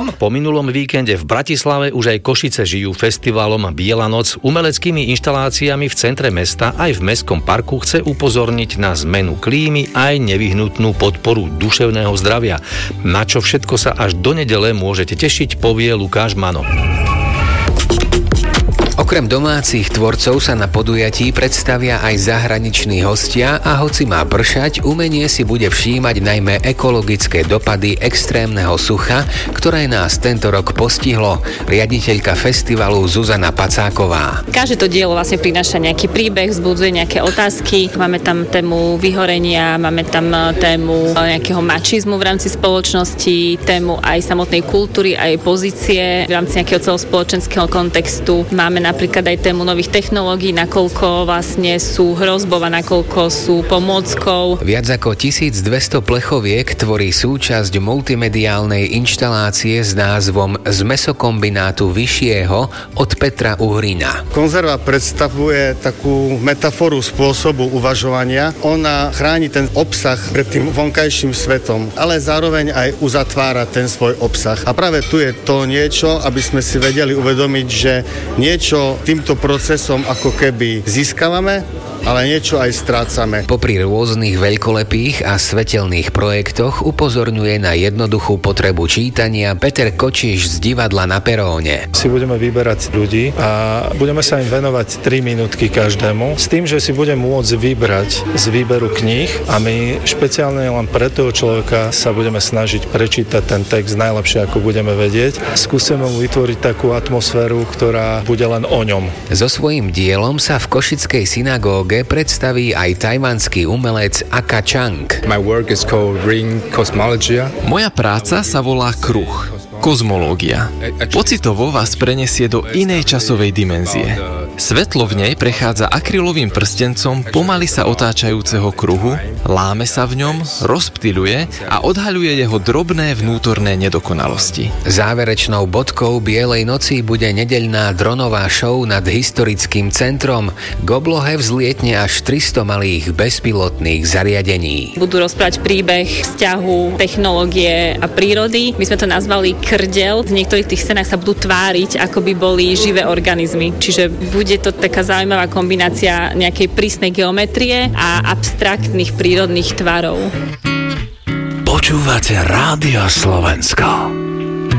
festivalom. Po minulom víkende v Bratislave už aj Košice žijú festivalom Biela noc. Umeleckými inštaláciami v centre mesta aj v mestskom parku chce upozorniť na zmenu klímy aj nevyhnutnú podporu duševného zdravia. Na čo všetko sa až do nedele môžete tešiť, povie Lukáš Mano. Okrem domácich tvorcov sa na podujatí predstavia aj zahraniční hostia a hoci má pršať, umenie si bude všímať najmä ekologické dopady extrémneho sucha, ktoré nás tento rok postihlo. Riaditeľka festivalu Zuzana Pacáková. Každé to dielo vlastne prináša nejaký príbeh, vzbudzuje nejaké otázky. Máme tam tému vyhorenia, máme tam tému nejakého mačizmu v rámci spoločnosti, tému aj samotnej kultúry, aj pozície v rámci nejakého celospoločenského kontextu. Máme napríklad aj tému nových technológií, nakoľko vlastne sú hrozbou a nakoľko sú pomôckou. Viac ako 1200 plechoviek tvorí súčasť multimediálnej inštalácie s názvom Z mäsokombinátu vyššieho od Petra Uhrina. Konzerva predstavuje takú metaforu spôsobu uvažovania. Ona chráni ten obsah pred tým vonkajším svetom, ale zároveň aj uzatvára ten svoj obsah. A práve tu je to niečo, aby sme si vedeli uvedomiť, že niečo týmto procesom ako keby získavame, ale niečo aj strácame. Popri rôznych veľkolepých a svetelných projektoch upozorňuje na jednoduchú potrebu čítania Peter Kočiš z divadla Na Peróne. Si budeme vyberať ľudí a budeme sa im venovať 3 minútky každému, s tým, že si budeme môcť vybrať z výberu kníh a my špeciálne len pre toho človeka sa budeme snažiť prečítať ten text najlepšie, ako budeme vedieť. Skúsime mu vytvoriť takú atmosféru, ktorá bude len o ňom. So svojím dielom sa v košickej synagóge predstaví aj tajvanský umelec Aka Chang. Moja práca sa volá kruh. Kozmológia. Pocitovo vás prenesie do inej časovej dimenzie. Svetlo v nej prechádza akrylovým prstencom pomaly sa otáčajúceho kruhu, láme sa v ňom, rozptyľuje a odhaľuje jeho drobné vnútorné nedokonalosti. Záverečnou bodkou Bielej noci bude nedeľná dronová show nad historickým centrom. K oblohe vzlietne až 300 malých bezpilotných zariadení. Budú rozprávať príbeh vzťahu, technológie a prírody. My sme to nazvali krdel. V niektorých tých scénach sa budú tváriť, ako by boli živé organizmy. Čiže bude to taká zaujímavá kombinácia nejakej prísnej geometrie a abstraktných prírodných tvarov. Počúvate Rádio Slovensko.